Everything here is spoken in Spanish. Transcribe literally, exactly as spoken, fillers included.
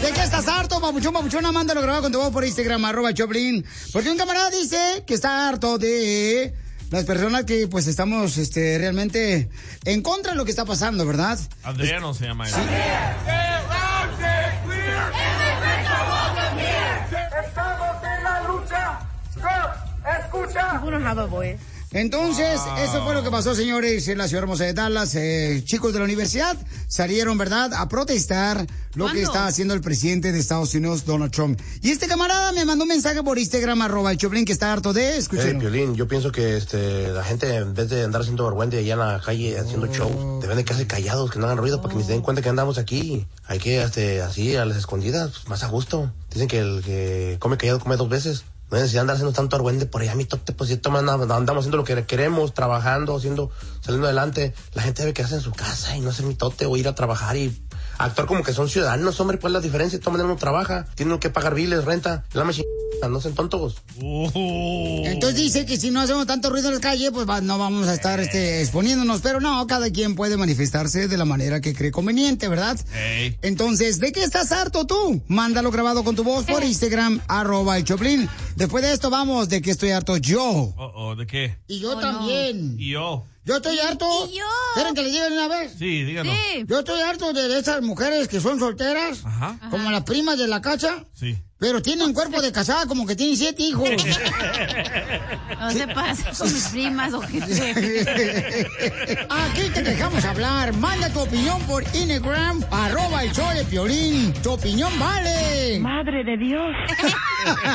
¿De qué estás harto, papuchón, papuchona? Mándalo grabado con tu voz por Instagram, arroba Choplin. Porque un camarada dice que está harto de las personas que, pues, estamos este, realmente en contra de lo que está pasando, ¿verdad? Adriano se llama él. Sí. Estamos en la lucha. Escucha. Entonces, wow. Eso fue lo que pasó, señores, en la ciudad hermosa de Dallas. Eh, chicos de la universidad salieron, ¿verdad?, a protestar lo ¿Cuándo? que está haciendo el presidente de Estados Unidos, Donald Trump. Y este camarada me mandó un mensaje por Instagram, arroba el Choplin, que está harto de escuchar. Hey, Piolín, yo pienso que este, la gente, en vez de andar haciendo vergüenza allá en la calle haciendo oh. show, deben de quedarse callados, que no hagan ruido, oh. para que ni se den cuenta que andamos aquí. Hay que, este, así, a las escondidas, pues, más a gusto. Dicen que el que come callado come dos veces. No hay necesidad de andar haciendo tanto argüende por allá, mi tote, pues si andamos haciendo lo que queremos, trabajando, haciendo, saliendo adelante. La gente debe quedarse en su casa y no hacer mi tote o ir a trabajar y actuar como que son ciudadanos, hombre. ¿Cuál es la diferencia? De todas maneras uno trabaja, tienen que pagar biles, renta, la machina, no sean tontos. Uh. Entonces dice que si no hacemos tanto ruido en la calle, pues va, no vamos a estar este, exponiéndonos, pero no, cada quien puede manifestarse de la manera que cree conveniente, ¿verdad? Hey. Entonces, ¿de qué estás harto tú? Mándalo grabado con tu voz por Instagram, arroba el Choplin. Después de esto vamos, ¿de qué estoy harto yo? Oh, oh, ¿de qué? Y yo oh, también. No. Y yo. Yo estoy harto. ¿Y yo? ¿Quieren que les digan una vez? Sí, díganos. Sí. Yo estoy harto de esas mujeres que son solteras, Ajá. como las primas de la casa. Sí. Pero tienen cuerpo de casada, como que tienen siete hijos. No se pasa con mis primas o qué. Aquí te dejamos hablar. Manda tu opinión por Instagram, arroba el show de Piolín. Tu opinión vale. Madre de Dios.